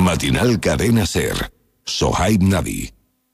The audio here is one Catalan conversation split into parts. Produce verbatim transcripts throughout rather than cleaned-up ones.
Matinal Cadena Ser. Sohaib Nabi.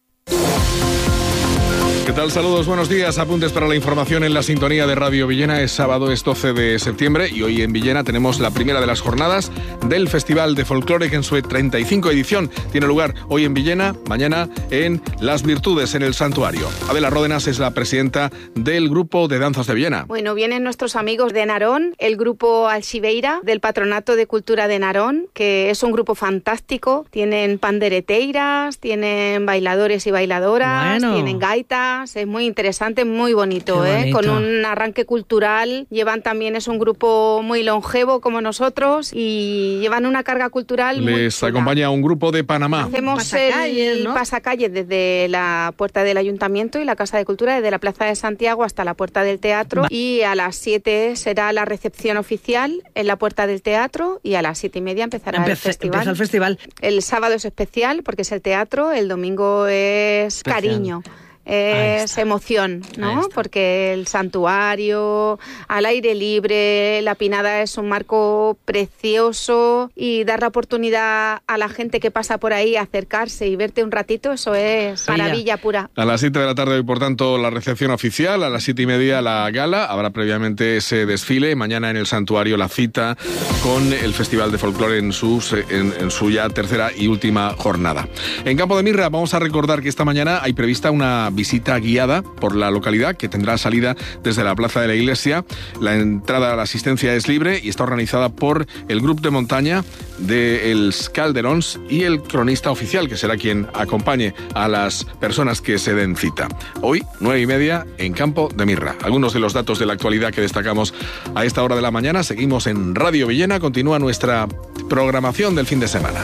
¿Qué tal? Saludos, buenos días. Apuntes para la información en la sintonía de Radio Villena. Es sábado, es doce de septiembre y hoy en Villena tenemos la primera de las jornadas del Festival de Folclore que en su treinta y cinco edición tiene lugar hoy en Villena, mañana en Las Virtudes, en el Santuario. Adela Ródenas es la presidenta del Grupo de Danzas de Villena. Bueno, vienen nuestros amigos de Narón, el Grupo Alxibeira del Patronato de Cultura de Narón, que es un grupo fantástico. Tienen pandereteiras, tienen bailadores y bailadoras, bueno. tienen gaitas. Es muy interesante, muy bonito, bonito, ¿eh? Con un arranque cultural. Llevan también, es un grupo muy longevo como nosotros y llevan una carga cultural muy Les chula. Acompaña un grupo de Panamá. Hacemos pasacalles, el ¿no? pasacalle desde la puerta del Ayuntamiento y la Casa de Cultura, desde la Plaza de Santiago hasta la puerta del teatro. Va. Y a las siete será la recepción oficial en la puerta del teatro y a las siete y media empezará Empece, el festival. Empieza el festival. El sábado es especial porque es el teatro, el domingo es especial. Cariño. Es emoción, ¿no? Porque el santuario, al aire libre, la Pinada es un marco precioso y dar la oportunidad a la gente que pasa por ahí a acercarse y verte un ratito, eso es sí, maravilla pura. A las siete de la tarde hoy, por tanto, la recepción oficial, a las siete y media la gala, habrá previamente ese desfile, mañana en el santuario la cita con el Festival de Folclore en, sus, en, en su ya tercera y última jornada. En Campo de Mirra vamos a recordar que esta mañana hay prevista una visita guiada por la localidad que tendrá salida desde la Plaza de la Iglesia. La entrada a la asistencia es libre y está organizada por el Grupo de Montaña de Els Calderons y el cronista oficial, que será quien acompañe a las personas que se den cita. Hoy, nueve y media, en Campo de Mirra. Algunos de los datos de la actualidad que destacamos a esta hora de la mañana. Seguimos en Radio Villena. Continúa nuestra programación del fin de semana.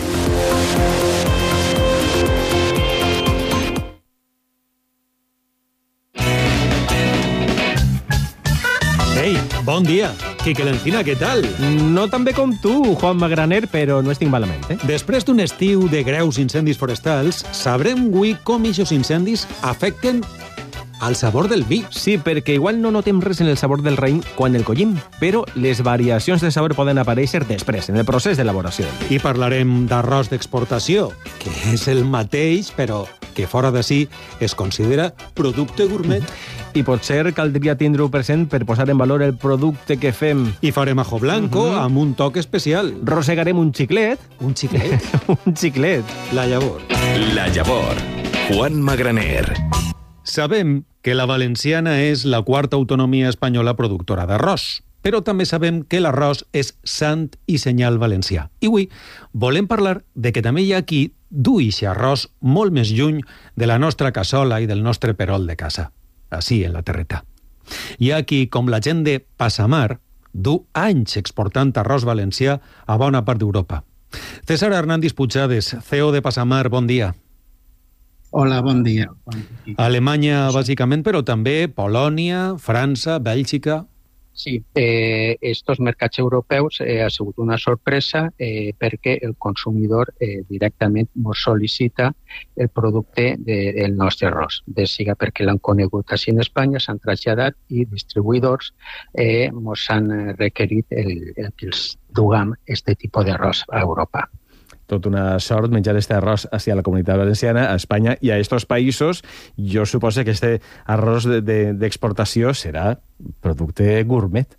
Ei, bon dia. Quique l'Encina, què tal? No tan bé com tu, Juan Magraner, però no estic malament, eh? Després d'un estiu de greus incendis forestals, sabrem avui com aquests incendis afecten al sabor del vi. Sí, perquè igual no notem res en el sabor del raïm quan el collim, però les variacions de sabor poden aparèixer després, en el procés d'elaboració del vi. I parlarem d'arròs d'exportació, que és el mateix, però que fora d'ací es considera producte gourmet. I potser caldria tindre-ho present per posar en valor el producte que fem. I farem ajo blanco uh-huh. amb un toc especial. Rosegarem un xiclet. Un xiclet? un xiclet. La llavor. La llavor. Juan Magraner. Sabem que la valenciana és la quarta autonomia espanyola productora d'arròs, però també sabem que l'arròs és sant i senyal valencià. I avui volem parlar de que també hi ha qui du ixe arròs molt més lluny de la nostra cassola i del nostre perol de casa, així en la terreta. Hi ha qui, com la gent de Passamar, du anys exportant arròs valencià a bona part d'Europa. César Hernández Puigades, C E O de Passamar, bon dia. Hola, bon dia. Bon dia. Alemanya, bàsicament, però també Polònia, França, Bèlgica... Sí, eh, estos mercats europeus eh, ha sigut una sorpresa eh, perquè el consumidor eh, directament ens sol·licita el producte de, del nostre arròs. De siga perquè l'han conegut així en Espanya, s'han traslladat i distribuïdors eh, ens han requerit el, el que els dugam este tipus d'arròs a Europa. Tot una sort menjar este arròs hacia la comunitat valenciana, a Espanya i a estos països. Jo suposo que este arròs d'exportació de, de, serà producte gourmet.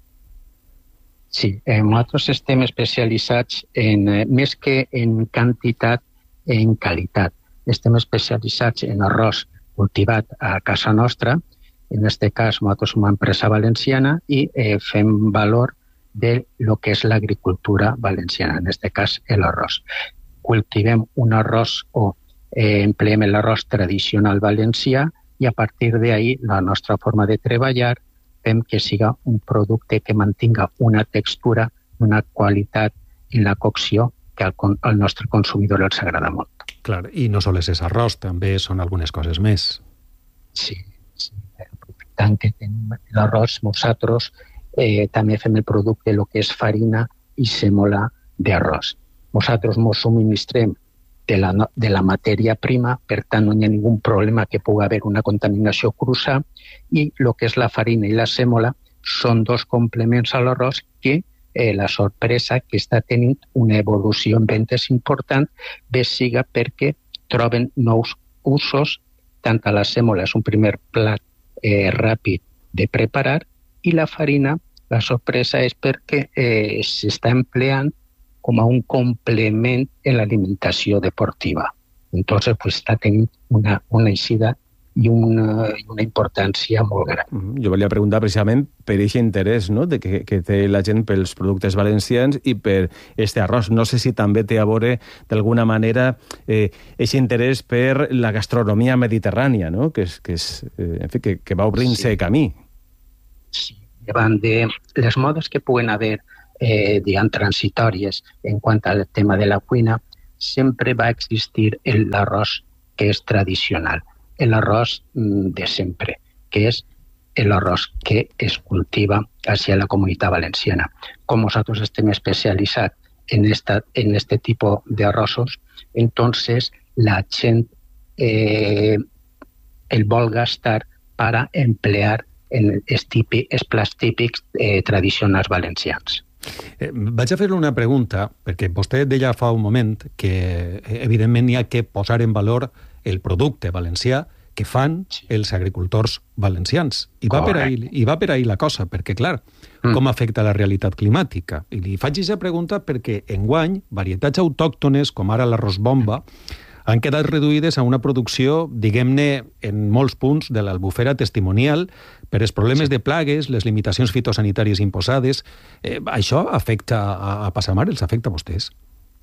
Sí, eh, nosaltres estem especialitzats en, eh, més que en quantitat, en qualitat. Estem especialitzats en arròs cultivat a casa nostra. En aquest cas, nosaltres som una empresa valenciana i eh, fem valor de lo que és l'agricultura valenciana, en aquest cas l'arròs. Cultivem un arròs o eh, empleem l'arròs tradicional valencià i a partir d'ahí la nostra forma de treballar fem que siga un producte que mantinga una textura, una qualitat en la cocció que al, al nostre consumidor els agrada molt. Clar, i no sols és arròs, també són algunes coses més. Sí, sí. Aprofitant que tenim l'arròs, nosaltres eh, també fem el producte, el que és farina i semola d'arròs. Nosaltres ens subministrem de la, de la matèria prima, per tant no hi ha ningú problema que pugui haver una contaminació cruza, i el que és la farina i la sèmola són dos complements a l'arròs que eh, la sorpresa que està tenint una evolució en ventes important, bé siga perquè troben nous usos, tant a la sèmola és un primer plat eh, ràpid de preparar, i la farina, la sorpresa és perquè eh, s'està empleant com a un complement en l'alimentació deportiva. Entonces, pues, està tenint una, una eixida i una, una importància molt gran. Mm-hmm. Jo volia preguntar precisament per aquest interès, no?, de que, que té la gent pels productes valencians i per este arròs. No sé si també té a veure, d'alguna manera, eh, aquest interès per la gastronomia mediterrània, no?, que, és, que, és, eh, en fi, que, que va obrint-se sí. camí. Sí, davant de les modes que puguen haver, eh, diguem, transitòries en quant al tema de la cuina, sempre va existir l'arròs que és tradicional, l'arròs de sempre, que és l'arròs que es cultiva hacia la comunitat valenciana. Com nosaltres estem especialitzats en, esta, en este tipo de arrossos, entonces la gent eh, el vol gastar para emplear en els, típic, els plats típics eh, tradicionals valencians. Eh, vaig a fer una pregunta, perquè vostè deia fa un moment que evidentment hi ha que posar en valor el producte valencià que fan sí. els agricultors valencians. I va, per ahí, I va per ahí la cosa, perquè, clar, mm. com afecta la realitat climàtica? I li faig aquesta pregunta perquè enguany varietats autòctones, com ara l'arròs bomba, han quedat reduïdes a una producció, diguem-ne, en molts punts de l'albufera testimonial per els problemes sí. de plagues, les limitacions fitosanitàries imposades. Eh, això afecta a, a Passamar, els afecta a vostès?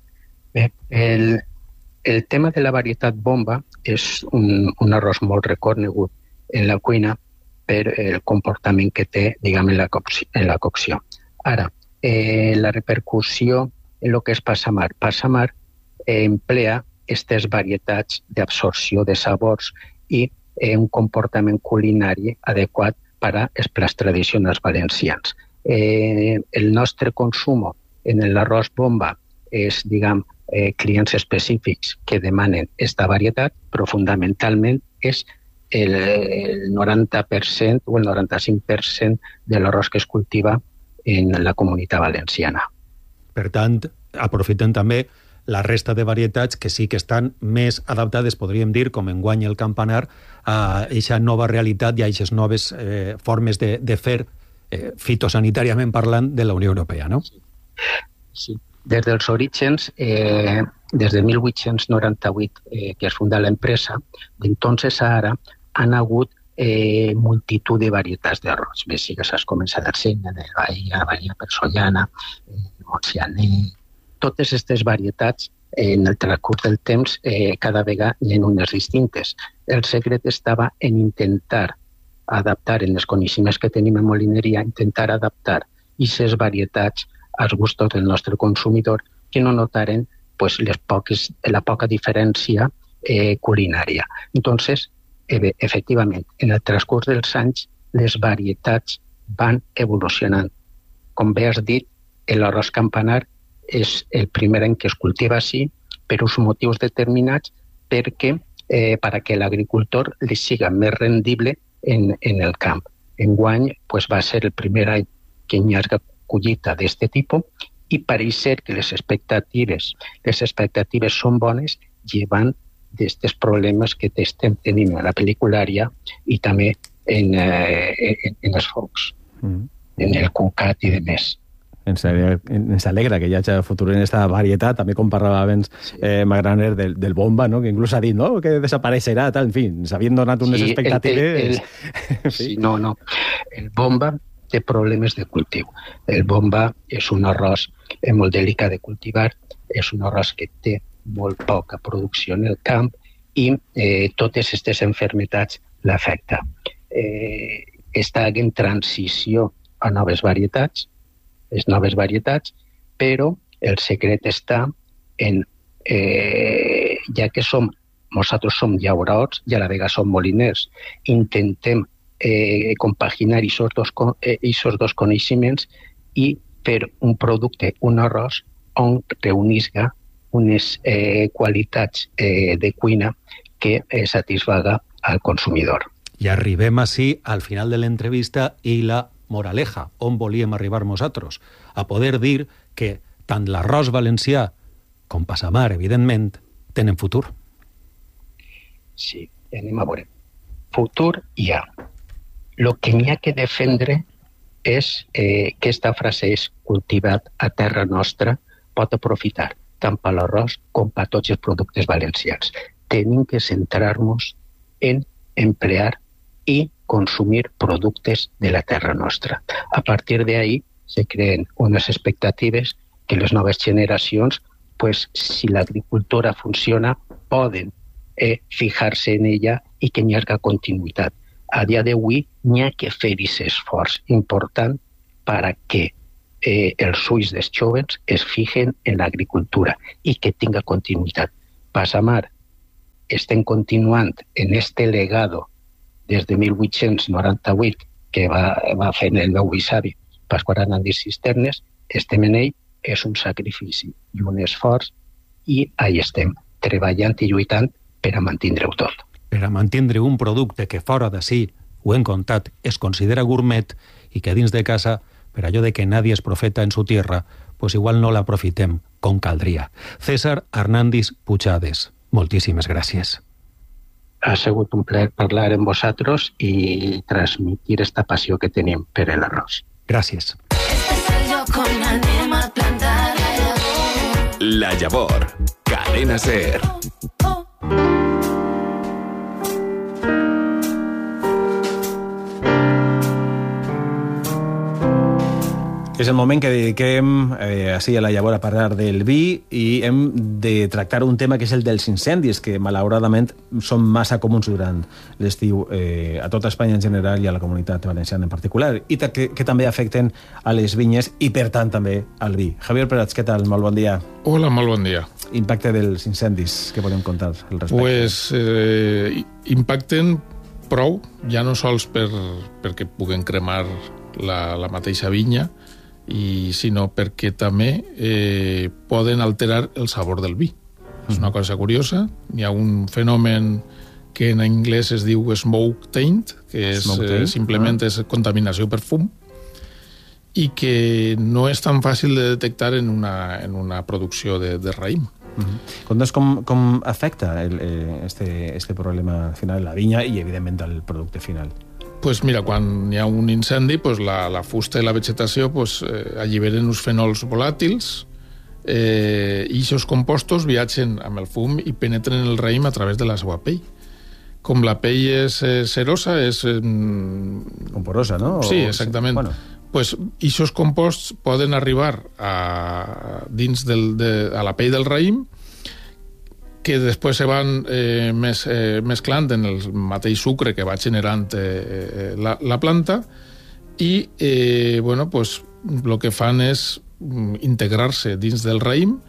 Bé, el, el tema de la varietat bomba és un, un arròs molt reconegut en la cuina per el comportament que té, diguem, en la cocció. En la cocció. Ara, eh, la repercussió en el que és Passamar. Passamar eh, emplea aquestes varietats d'absorció de sabors i eh, un comportament culinari adequat per als plats tradicionals valencians. Eh, el nostre consum en l'arròs bomba és, diguem, eh, clients específics que demanen aquesta varietat, però fundamentalment és el, el noranta per cent o el noranta-cinc per cent de l'arròs que es cultiva en la comunitat valenciana. Per tant, aprofiten també la resta de varietats que sí que estan més adaptades, podríem dir, com enguany el campanar, a aquesta nova realitat i a aquestes noves eh, formes de, de fer, eh, fitosanitàriament parlant, de la Unió Europea, no? Sí. sí. Des dels orígens, eh, des de mil vuit-cents noranta-vuit, eh, que es funda l'empresa, d'entonces a ara han hagut eh, multitud de varietats d'arròs. Bé, sí que s'has començat a Arsenya, de Bahia, Bahia Persollana, eh, Montsianer. Totes aquestes varietats, eh, en el transcurs del temps, eh, cada vegada hi ha unes distintes. El secret estava en intentar adaptar, en els coneixements que tenim en molineria, intentar adaptar aquestes varietats als gustos del nostre consumidor, que no notaren pues, les poques, la poca diferència eh, culinària. Entonces, eh, efectivament, en el transcurs dels anys, les varietats van evolucionant. Com bé has dit, l'arròs campanar és el primer any que es cultiva així per uns motius determinats perquè eh, para que l'agricultor li siga més rendible en, en el camp. Enguany pues, va ser el primer any que hi ha collita d'aquest tipus i pareix ser que les expectatives, les expectatives són bones llevant d'aquests problemes que estem tenint a la pel·liculària i també en, eh, en, en els focs, mm. en el cucat i demés. Ens alegra, ens alegra que hi hagi futur en aquesta varietat, també com parlava abans eh, Magraner del, del bomba, no? Que inclús ha dit no? que desapareixerà, tal, en fi, s'havien donat unes sí, expectatives... El, el, sí, no, no. El bomba té problemes de cultiu. El bomba és un arròs molt delicat de cultivar, és un arròs que té molt poca producció en el camp i eh, totes aquestes enfermetats l'afecta. Eh, està en transició a noves varietats, les noves varietats, però el secret està en, eh, ja que som, nosaltres som llauraors i a la vegada som moliners, intentem eh, compaginar aquests dos, eh, dos coneixements i fer un producte, un arròs, on reunisga unes eh, qualitats eh, de cuina que eh, satisfaga al consumidor. I arribem així al final de l'entrevista i la moraleja, on volíem arribar nosaltres? A poder dir que tant l'arròs valencià com Passamar, evidentment, tenen futur. Sí, anem a veure. Futur hi ha. El que n'hi ha que defendre és eh, que aquesta frase és cultivat a terra nostra, pot aprofitar tant per l'arròs com per tots els productes valencians. Tenim que centrar-nos en emplear i consumir productes de la terra nostra. A partir d'ahí se creen unes expectatives que les noves generacions, pues, si l'agricultura funciona, poden eh, fijar-se en ella i que n'hi hagi continuïtat. A dia d'avui n'hi ha que fer aquest esforç important perquè eh, els ulls dels joves es fijen en l'agricultura i que tinga continuïtat. Passamar estem continuant en este legado des de mil vuit-cents noranta-vuit que va, va fer el meu bisavi Pasqual Hernàndez Cisternes, estem en ell, és un sacrifici i un esforç i ahí estem, treballant i lluitant per a mantindre-ho tot. Per a mantindre un producte que fora d'ací, ho hem contat, es considera gourmet i que dins de casa, per allò de que nadie es profeta en su tierra, pues igual no l'aprofitem com caldria. César Hernàndez Puchades, moltíssimes gràcies. Ha sigut un plaer parlar amb vosaltres i transmitir esta passió que tenim per l'arròs. Gràcies. La Llavor, Cadena SER. És el moment que dediquem eh, així a la Llavor a parlar del vi i hem de tractar un tema que és el dels incendis, que malauradament són massa comuns durant l'estiu eh, a tota Espanya en general i a la comunitat valenciana en particular, i que, que també afecten a les vinyes i, per tant, també al vi. Javier Prats, què tal? Molt bon dia. Hola, molt bon dia. Impacte dels incendis, què podem contar al respecte? Pues eh, impacten prou, ja no sols per, perquè puguen cremar la, la mateixa vinya, i sinó perquè també eh, poden alterar el sabor del vi. Mm. És una cosa curiosa. Hi ha un fenomen que en anglès es diu smoke taint, que és, eh, simplement ah. és contaminació per fum, i que no és tan fàcil de detectar en una, en una producció de, de raïm. Mm-hmm. Contes com, com afecta el, eh, este, este problema final la vinya i, evidentment, el producte final? Pues mira, quan hi ha un incendi, pues la, la fusta i la vegetació pues, eh, alliberen uns fenols volàtils eh, i aquests compostos viatgen amb el fum i penetren el raïm a través de la seva pell. Com la pell és eh, cerosa, és... Eh, com porosa, no? Sí, exactament. Bueno. Pues aquests composts poden arribar a, dins del, de, a la pell del raïm, que després se van eh, mes, eh, mesclant en el mateix sucre que va generant eh, la, la planta i eh, bueno, pues, el que fan és integrar-se dins del raïm,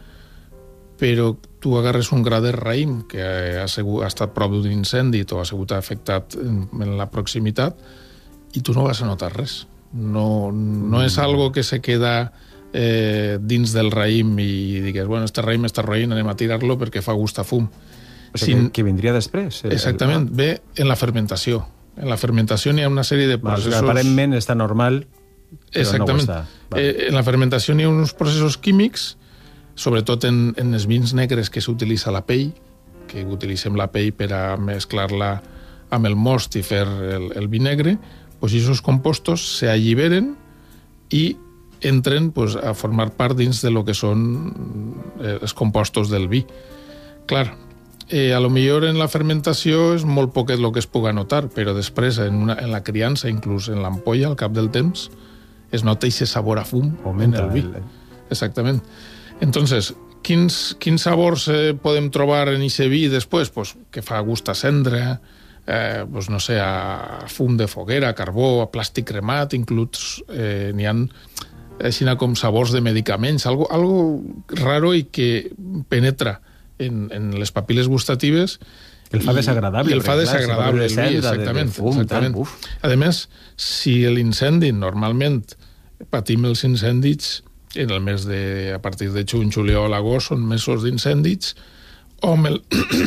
però tu agarres un gra de raïm que ha, sigut, ha estat prop d'un incendi o ha sigut afectat en, en la proximitat i tu no vas a notar res. No, no és algo que se queda Eh, dins del raïm i digues, bueno, este raïm està roïn, anem a tirar-lo perquè fa gust a fum. O sigui, Sin... que, que vindria després? El... Exactament, el... ve en la fermentació. En la fermentació n'hi ha una sèrie de processos... Mas, aparentment està normal, però Exactament. no ho està. Eh, en la fermentació n'hi ha uns processos químics, sobretot en, en els vins negres que s'utilitza la pell, que utilitzem la pell per a mesclar-la amb el most i fer el, el vi negre, doncs aquests compostos s'alliberen i entren pues, a formar part dins de lo que són eh, els compostos del vi. Clar, eh, a lo millor en la fermentació és molt poquet el que es puga notar, però després en, una, en la criança, inclús en l'ampolla, al cap del temps, es nota aquest sabor a fum Aumenta en el vi. El... Exactament. Entonces, quins, quins sabors eh, podem trobar en aquest vi després? Pues, que fa gust a cendra, eh, pues, no sé, a fum de foguera, a carbó, a plàstic cremat, inclús eh, n'hi ha així com sabors de medicaments, algo, algo raro i que penetra en, en les papil·les gustatives. El fa desagradable. I el fa desagradable, el vi, exactament. De fum, exactament. Tant, a més, si l'incendi, normalment patim els incendis en el mes de, a partir de juny, juliol, agost, són mesos d'incendis, on el,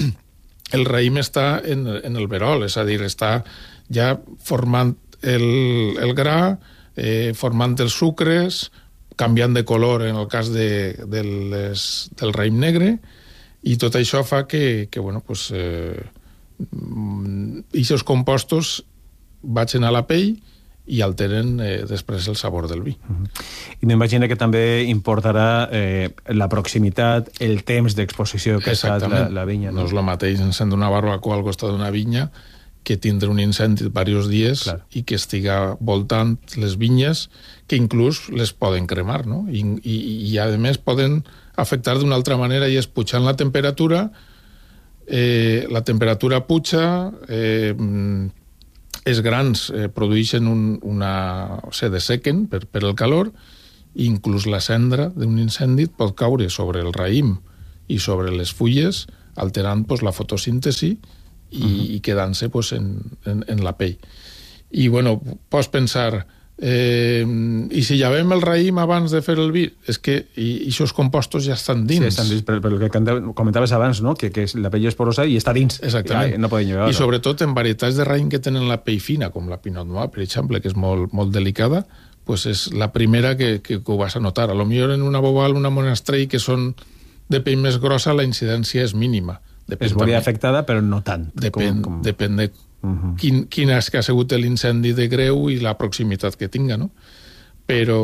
el raïm està en, en el verol, és a dir, està ja formant el, el gra, eh, formant els sucres, canviant de color en el cas de, de les, del raïm negre, i tot això fa que, que bueno, pues, eh, aquests compostos vagin a la pell i alteren eh, després el sabor del vi. Uh-huh. I m'imagino que també importarà eh, la proximitat, el temps d'exposició que ha estat la, la vinya. No, no és el mateix encendre una barbacoa al costat d'una vinya que tindre un incendi diversos dies, clar, i que estiga voltant les vinyes, que inclús les poden cremar, no? I, i, i a més poden afectar d'una altra manera, i és pujant la temperatura, eh, la temperatura puja, eh, els grans eh, produeixen un, una... se dessequen per, per el calor, i inclús la cendra d'un incendi pot caure sobre el raïm i sobre les fulles, alterant pues, la fotosíntesi, i, uh-huh. i quedant-se pues, en, en, en la pell. I, bueno, pots pensar, eh, i si llavem el raïm abans de fer el vi? És que aquests compostos ja estan dins. Sí, estan dins, per, per el que comentaves abans, no? que, que la pell és porosa i està dins. Exactament. Ja, no poden llevar, I sobretot en varietats de raïm que tenen la pell fina, com la Pinot Noir, per exemple, que és molt, molt delicada, pues és la primera que, que, que ho vas a notar. A lo millor en una Bobal, una Monastrell, que són de pell més grossa, la incidència és mínima. Depèn es veuria afectada, però no tant. Depèn, com, com... depèn de uh-huh. quin, quin és que ha sigut l'incendi de greu i la proximitat que tinga, no? Però,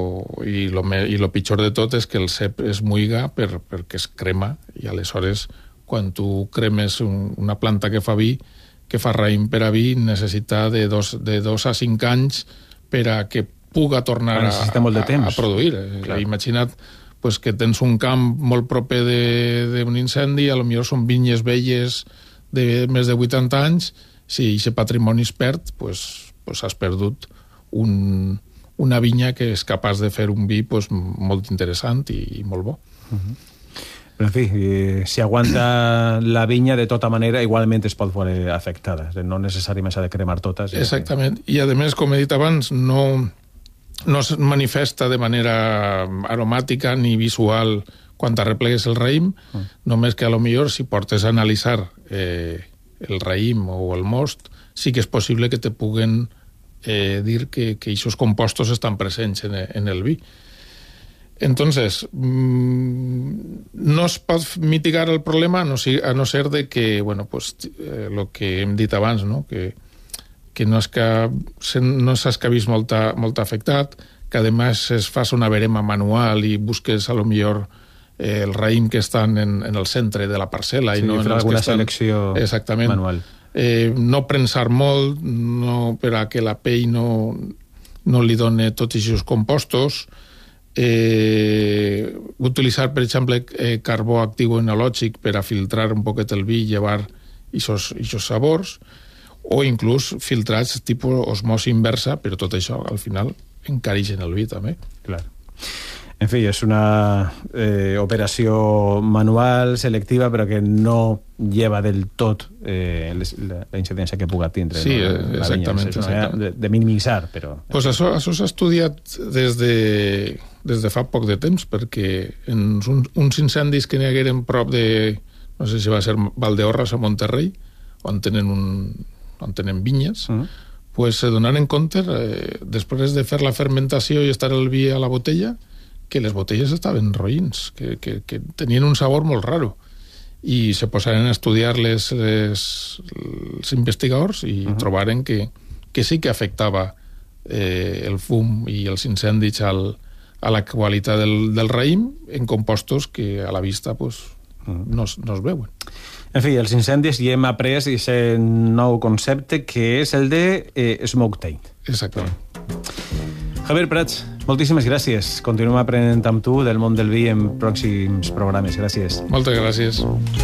i lo, me, i lo pitjor de tot és que el cep es muiga per, perquè es crema, i aleshores, quan tu cremes un, una planta que fa vi, que fa raïm per a vi, necessita de dos, de dos a cinc anys per a que puga tornar a, molt de temps. a, a produir. Clar. Imagina't pues, que tens un camp molt proper d'un incendi, a lo millor són vinyes velles de més de vuitanta anys, si aquest patrimoni es perd, pues, pues has perdut un, una vinya que és capaç de fer un vi pues, molt interessant i, i molt bo. Uh-huh. Però, en fi, si aguanta la vinya, de tota manera, igualment es pot veure afectada. No necessàriament s'ha de cremar totes. Exactament. I, a més, com he dit abans, no... no es manifesta de manera aromàtica ni visual quan arreplegues el raïm, mm. només que a lo millor si portes a analitzar eh, el raïm o el most, sí que és possible que te puguen eh, dir que, que aquests compostos estan presents en, en el vi. Entonces, mmm, no es pot mitigar el problema a no, a no ser de que, bueno, pues, eh, lo que hem dit abans, no?, que que no és que no s'has que vist molt, molt afectat, que a més es fas una verema manual i busques a lo millor eh, el raïm que estan en, en el centre de la parcel·la, sí, i no en els alguna que estan... selecció Exactament. Manual. Eh, no prensar molt, no, per a que la pell no, no li doni tots aquests compostos, eh, utilitzar, per exemple, eh, carbó actiu enològic per a filtrar un poquet el vi i llevar aquests sabors, o inclús filtrats tipus osmosi inversa, però tot això al final encareixen el vi també. Clar. En fi, és una eh, operació manual, selectiva, però que no lleva del tot eh, les, la, la incidència que puga tindre. Sí, no? la exactament. És una manera de, de minimitzar, però... Pues això, això s'ha estudiat des de, des de fa poc de temps, perquè en uns, uns incendis que n'hi hagueren prop de, no sé si va ser Valdeorras o Monterrey, on tenen un... on tenen vinyes, uh-huh. pues se donaren compte, eh, després de fer la fermentació i estar el vi a la botella, que les botelles estaven roïns, que, que, que tenien un sabor molt raro. I se posaren a estudiar les, les, els investigadors i uh-huh. trobaren que, que sí que afectava eh, el fum i els incendis al, a la qualitat del, del raïm en compostos que a la vista pues, uh-huh. no, no es veuen. En fi, els incendis hi hem après aquest nou concepte que és el de eh, smoke taint. Exactament. Javier Prats, moltíssimes gràcies. Continuem aprenent amb tu del món del vi en pròxims programes. Gràcies. Moltes gràcies.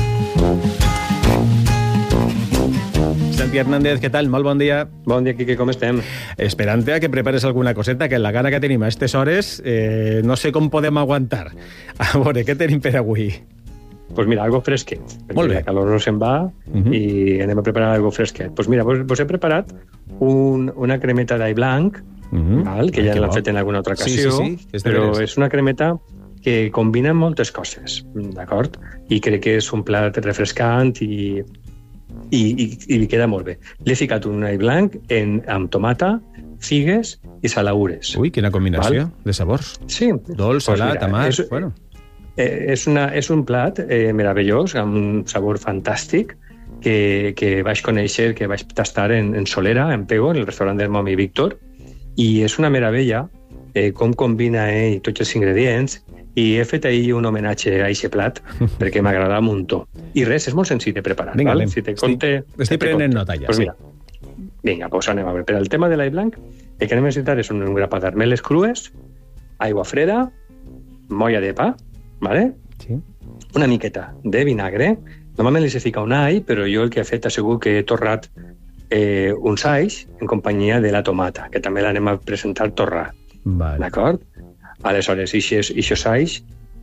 Santi Hernández, què tal? Molt bon dia. Bon dia, Quique, com estem? Esperant-te a que prepares alguna coseta, que la gana que tenim a aquestes hores eh, no sé com podem aguantar. A veure, què tenim per avui? Pues mira, algo fresquet, perquè la calor no se'n va uh-huh. i anem a preparar algo fresquet. Pues mira, vos, vos he preparat un, una cremeta d'all blanc, uh-huh. val, que ja l'han fet en alguna altra ocasió, sí, sí, sí. És però és una cremeta que combina moltes coses, d'acord? I crec que és un plat refrescant i, i, i, i li queda molt bé. L'he ficat un all blanc en, amb tomata, figues i salaures. Ui, quina combinació, val? De sabors. Sí. Dolç, pues salat, amarg, és, bueno. Eh, és, una, és un plat eh, meravellós, amb un sabor fantàstic, que, que vaig conèixer, que vaig tastar en, en Solera, en Pego, en el restaurant del Momi Víctor, i és una meravella eh, com combina ell tots els ingredients, i he fet ahir un homenatge a aquest plat perquè m'agrada un muntó. I res, és molt senzill de preparar. Vinga, val? Si te conte, estic, estic prenent nota ja. Pues sí. mira, vinga, doncs anem a veure. Per al tema de l'all blanc, el que anem a necessitar és un grapat d'armeles crues, aigua freda, molla de pa, ¿vale? Sí. Una miqueta de vinagre. Normalment li se fica un all, però jo el que he fet ha sigut que he torrat eh, uns alls en companyia de la tomata, que també l'anem a presentar torrat. Vale. D'acord? Aleshores, ixos alls,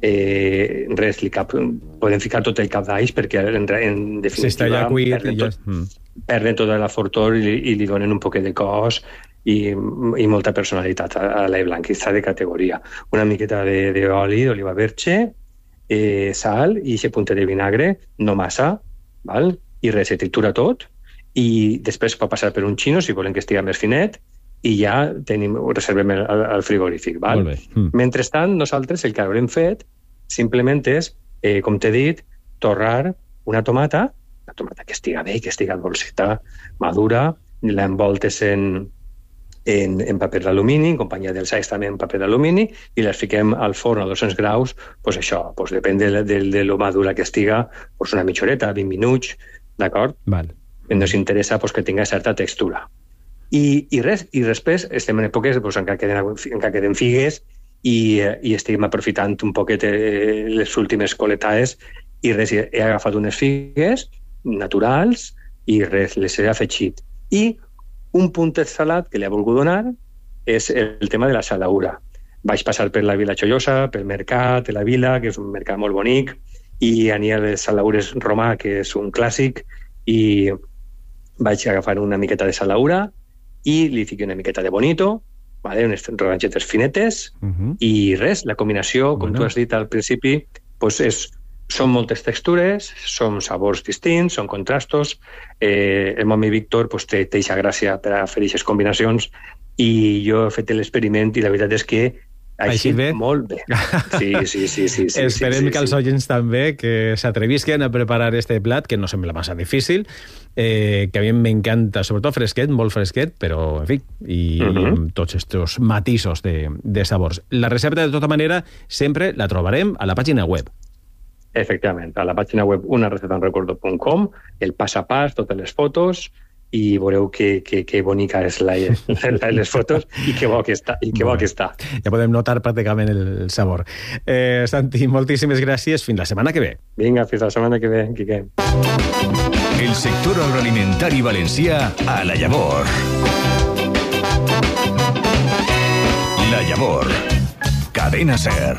eh, res, li cap, podem ficar tot el cap d'alls perquè en, en definitiva si està ja cuit, perden, ja... tot, mm. perden tota la fortor i, i li donen un poquet de cos i, i molta personalitat a, a l'all blanc, i està de categoria. Una miqueta d'oli, d'oliva verge, eh, sal i aquest puntet de vinagre, no massa, val? I res, se tritura tot, i després pot passar per un xino si volen que estigui més finet, i ja tenim, ho reservem al, al frigorífic. Val? Mm. Mentrestant, nosaltres el que haurem fet simplement és, eh, com t'he dit, torrar una tomata, una tomata que estiga bé, que estiga dolceta, madura, l'envoltes en, en, en paper d'alumini, en companyia dels alls també en paper d'alumini, i les fiquem al forn a dos-cents graus, pues això, pues depèn de, de, de lo madura que estiga, pues una mitja horeta, vint minuts, d'acord? Val. Ens interessa pues, que tinga certa textura. I, i res, i després estem en èpoques pues, en què queden, en què queden figues i, i estem aprofitant un poquet eh, les últimes coletades, i res, he agafat unes figues naturals i res, les he afegit. I un puntet salat que li ha volgut donar és el tema de la salaura. Vaig passar per la Vila Xollosa, pel mercat de la Vila, que és un mercat molt bonic, i aniria a les salaures romà, que és un clàssic, i vaig agafar una miqueta de salaura i li fiqué una miqueta de bonito, vale? Unes rodanxetes finetes, uh-huh. i res, la combinació, com bueno. tu has dit al principi, pues és, són moltes textures, són sabors distints, són contrastos. Eh, el Momi Víctor pues, té aquesta gràcia per a fer aquestes combinacions, i jo he fet l'experiment i la veritat és que ha eixit molt bé. Sí, sí, sí. sí, sí Esperem sí, sí, que els sí. oients també que s'atrevisquen a preparar este plat, que no sembla massa difícil, eh, que a mi m'encanta, sobretot fresquet, molt fresquet, però, en fi, i uh-huh. amb tots estos matisos de, de sabors. La recepta, de tota manera, sempre la trobarem a la pàgina web. Efectivament, a la pàgina web una receta en recordo punt com, el pas a pas, totes les fotos, i veureu que, que, que bonica és la, la, les fotos i que bo que està. I que bo que està. Ja podem notar pràcticament el, el sabor. Eh, Santi, moltíssimes gràcies. Fins la setmana que ve. Vinga, fins la setmana que ve, Quique. El sector agroalimentari valencià a La Llavor. La Llavor. Cadena SER.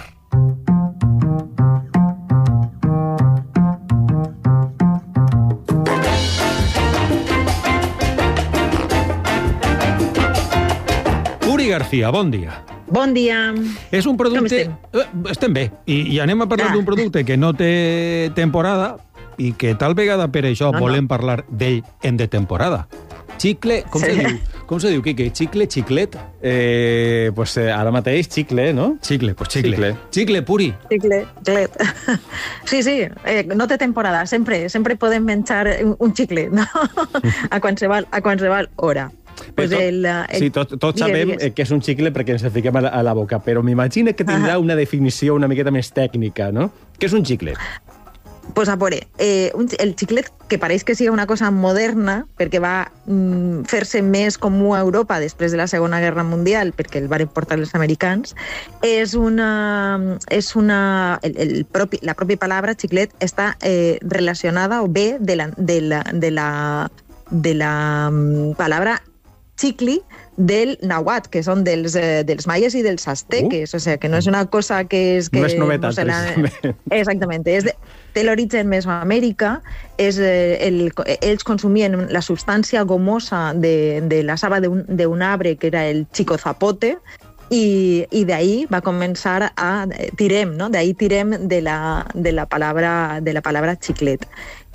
García, bon dia. Bon dia. És un producte... Com estem? Eh, estem bé. I, i anem a parlar ah. d'un producte que no té temporada i que tal vegada per això no, volem no. parlar d'ell en de temporada. Xicle, com sí. se diu? Com se diu, Quique? Xicle, xiclet? Eh, pues eh, ara mateix, xicle, no? Xicle, pues xicle. Xicle, xicle puri. Xicle, xiclet. Sí, sí, eh, no té temporada. Sempre, sempre podem menjar un xicle, no? A qualsevol, a qualsevol hora. Pues tot, el, el, sí, tots tot sabem digues. que és un xicle perquè ens el fiquem a la, a la boca, però m'imagino que tindrà una definició una miqueta més tècnica, no? Què és un xicle? Pues a veure, eh, un, el xiclet, que pareix que sigui una cosa moderna, perquè va mm, fer-se més comú a Europa després de la Segona Guerra Mundial, perquè el van portar els americans, és una... És una el, el propi, la pròpia paraula xiclet està eh, relacionada o ve de la, de la, de la, de la um, paraula xicli del nàhuatl, que són dels, eh, dels maies i dels azteques, uh. o sigui, que no és una cosa que és... Que, no és novetat, no la... Exactament, és de, té l'origen Mesoamèrica, és, eh, el, ells consumien la substància gomosa de, de la saba d'un arbre, que era el chico zapote, i, i d'ahí va començar a... Tirem, no? D'ahí tirem de la, de la paraula de la paraula xiclet.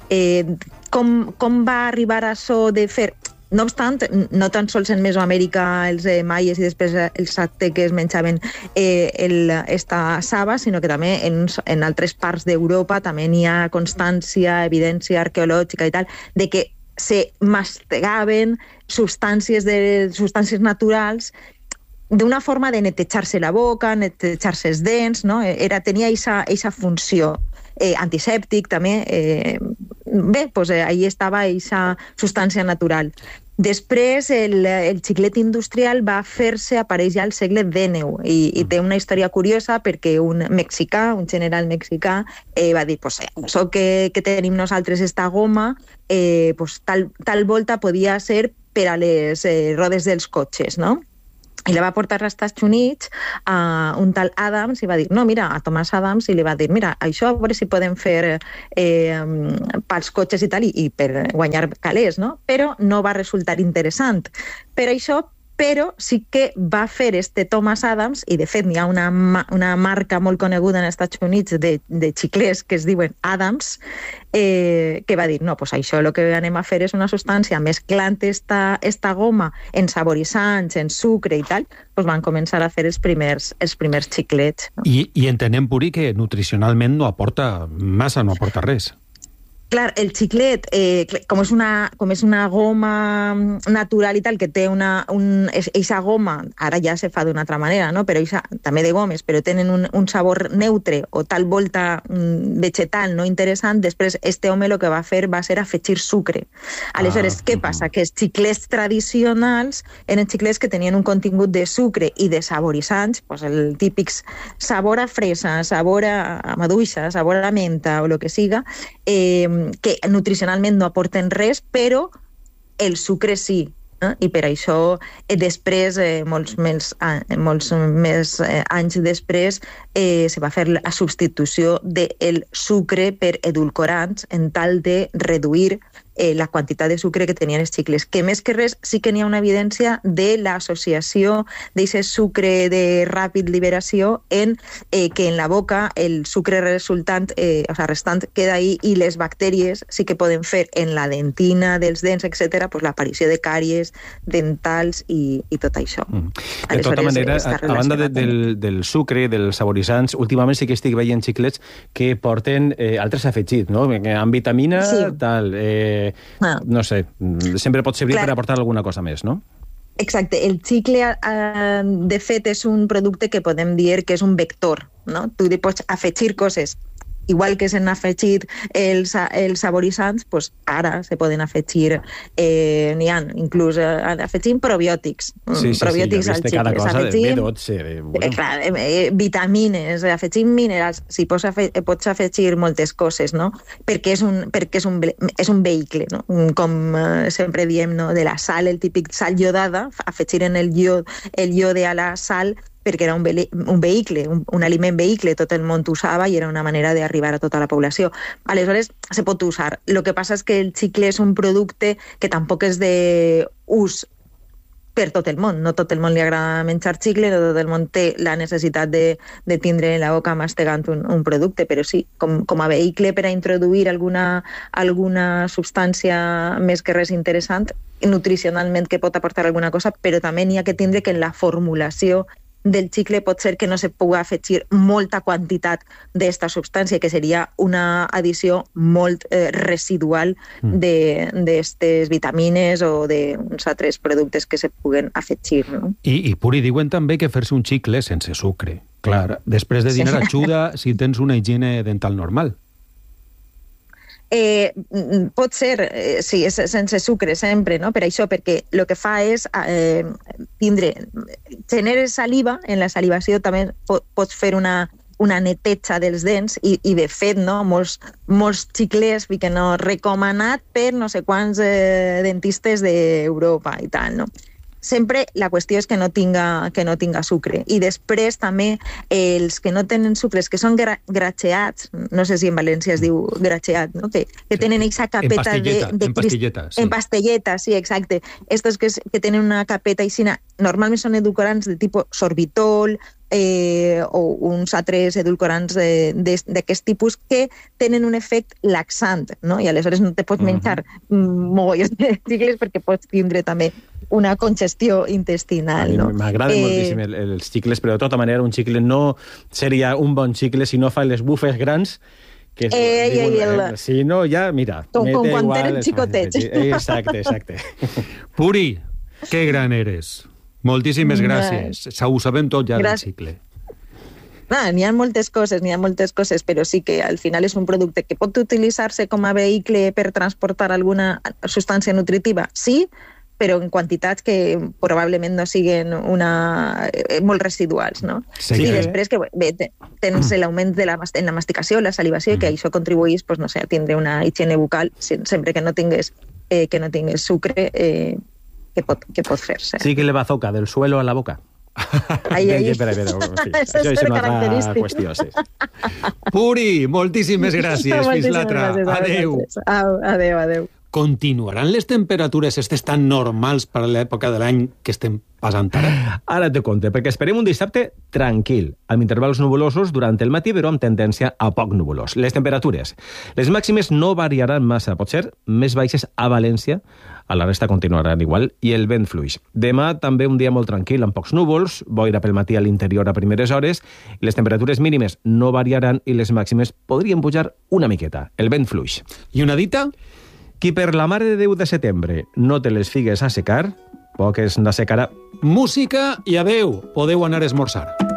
Eh, com, com va arribar a això de fer... No obstant, no tan sols en Mesoamèrica els eh, maies i després els azteques menjaven eh, el, esta saba, sinó que també en, en altres parts d'Europa també n'hi ha constància, evidència arqueològica i tal, de que se mastegaven substàncies, de, substàncies naturals d'una forma de netejar-se la boca, netejar-se els dents, no? Era, tenia aquesta funció. Eh, antisèptic també, eh, bé, doncs eh, ahí estava aquesta substància natural. Després el, el xiclet industrial va fer-se aparèixer al segle dènou i, i té una història curiosa perquè un mexicà, un general mexicà, eh, va dir, pues, eh, això que, que tenim nosaltres esta goma, eh, pues, tal, tal volta podia ser per a les eh, rodes dels cotxes, no? I la va portar als Estats Units a un tal Adams i va dir, no, mira, a Thomas Adams, i li va dir, mira, això a veure si podem fer eh, pels cotxes i tal, i, i per guanyar calés, no? Però no va resultar interessant. Per això, però sí que va fer este Thomas Adams, i de fet n'hi ha una, una marca molt coneguda als Estats Units de, de xiclets que es diuen Adams, eh, que va dir, no, pues això el que anem a fer és una substància mesclant esta, esta goma en saboritzants, en sucre i tal, pues van començar a fer els primers, els primers xiclets. No? I, I entenem, Puri, que nutricionalment no aporta massa, no aporta res. Clar, el xiclet, eh, com, és una, com és una goma natural i tal, que té una... Un, eixa goma, ara ja se fa d'una altra manera, no? Però eixa, també de gomes, però tenen un, un sabor neutre o tal volta mm, vegetal no interessant, després este home el que va fer va ser afegir sucre. Aleshores, ah, què passa? Que els xiclets tradicionals eren xiclets que tenien un contingut de sucre i de saboritzants, pues el típic sabor a fresa, sabor a maduixa, sabor a menta o el que siga, eh, que nutricionalment no aporten res, però el sucre sí. Eh? I per això, eh, després, eh, molts, més, eh, molts més eh, anys després, eh, se va fer la substitució del sucre per edulcorants en tal de reduir eh, la quantitat de sucre que tenien els xicles, que més que res sí que n'hi ha una evidència de l'associació d'aquest sucre de ràpid liberació en eh, que en la boca el sucre resultant, eh, o sea, restant queda ahí, i les bactèries sí que poden fer en la dentina dels dents, etcètera, pues, l'aparició de càries dentals i, i tot això. Mm. De tota manera, a, a banda de, del, del sucre, dels saboritzants, últimament sí que estic veient xiclets que porten eh, altres afegits, no? Amb vitamina, sí. tal... Eh, Ah. no sé, sempre pot servir Clar. per aportar alguna cosa més, no? Exacte, el xicle eh, de fet és un producte que podem dir que és un vector, no? Tu li pots afegir coses, igual que s'han afegit els, els saboritzants, pues ara se poden afegir, eh, n'hi ha, inclús eh, afegim probiòtics. Sí, sí, probiòtics sí, jo he vist cada cosa afegim, de B dotze. De, bueno. eh, clar, eh, vitamines, afegim minerals, si pots, afe, pots afegir moltes coses, no? Perquè és un, perquè és un, és un vehicle, no? Com eh, sempre diem, no? De la sal, el típic sal iodada, afegir en el iode, el iode a la sal, perquè era un, ve un vehicle, un, un aliment vehicle, tot el món usava i era una manera d'arribar a tota la població. Aleshores, se pot usar. El que passa és que el xicle és un producte que tampoc és d'ús per tot el món. No tot el món li agrada menjar xicle, no tot el món té la necessitat de, de tindre en la boca mastegant un, un producte, però sí, com, com a vehicle per a introduir alguna, alguna substància més que res interessant, nutricionalment que pot aportar alguna cosa, però també n'hi ha que tindre que en la formulació del xicle pot ser que no se pugui afegir molta quantitat d'esta substància, que seria una addició molt eh, residual d'aquestes vitamines o d'uns altres productes que se puguen afegir. No? I, I Puri, diuen també que fer-se un xicle sense sucre. Clar, després de dinar sí. ajuda si tens una higiene dental normal. Eh, pot ser, eh, sí, és sense sucre sempre, no? Per això, perquè el que fa és eh, tindre, genera saliva, en la salivació també pot, pots fer una, una neteja dels dents i, i de fet, no? molts, molts xiclers que no recomanat per no sé quants eh, dentistes d'Europa i tal, no? Sempre la qüestió és que no tinga, que no tinga sucre. I després també els que no tenen sucres, que són gra gracheats, no sé si en València es diu gracheat, no? que, que sí. tenen aquesta capeta en pastilleta, de... de en pastilleta, sí. En pastilleta, sí, exacte. Estos que, que tenen una capeta aixina, normalment són edulcorants de tipus sorbitol eh, o uns altres edulcorants d'aquest tipus que tenen un efecte laxant, no? I aleshores no te pots menjar uh-huh. mogollons de xicles perquè pots tindre també una congestió intestinal. No? M'agraden eh... moltíssim els xicles, però de tota manera un xicle no seria un bon xicle si no fa les bufes grans. Que és, eh, diuen, eh, el... Si no, ja, mira... Com, com quan tenen xicotets. Exacte, exacte. Puri, que gran eres. Moltíssimes gràcies. No. Ho sabem tot ja Gràcies. Del cicle. No, n'hi ha moltes coses, n'hi ha moltes coses, però sí que al final és un producte que pot utilitzar-se com a vehicle per transportar alguna substància nutritiva, sí, però en quantitats que probablement no siguin una, eh, molt residuals, no? Sí, I que... després que bé, tens l'augment de la, en la masticació, la salivació, mm. que això contribueix, pues, no sé, a tindre una higiene bucal sempre que no tingues, eh, que no tingues sucre, eh, que pot, que pot fer-se. Sí que le bazooka del suelo a la boca. Ai, ai. Espera, espera, sí. Això és una altra qüestió, sí. Puri, moltíssimes gràcies. Fins l'altra. Adéu. Adéu, adéu. Continuaran les temperatures estes tan normals per a l'època de l'any que estem passant ara? Ara te conte, perquè esperem un dissabte tranquil, amb intervals nubulosos durant el matí, però amb tendència a poc nuvolós. Les temperatures. Les màximes no variaran massa, pot ser més baixes a València, a la resta continuaran igual, i el vent fluix. Demà també un dia molt tranquil, amb pocs núvols, boira pel matí a l'interior a primeres hores, i les temperatures mínimes no variaran i les màximes podrien pujar una miqueta. El vent fluix. I una dita? Qui per la Mare de Déu de setembre no té les figues a secar, poques n'assecarà. Música i adeu, podeu anar a esmorzar.